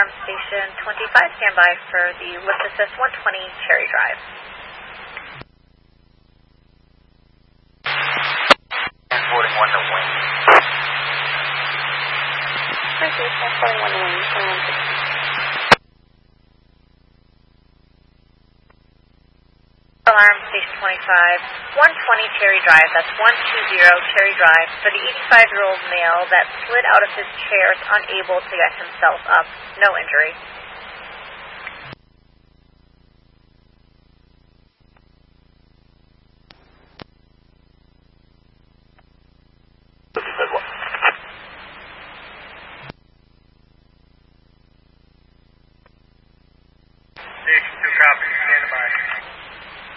Alarm Station 25, stand by for the Lift Assist 120 Cherry Drive. Transporting 1 to Wing. Thank you, transporting 1 to Wing, 2160. Alarm Station 25, 120 Cherry Drive, that's 120 Cherry Drive, for the 85-year-old male that slid out of his chair, unable to get himself up. No injury.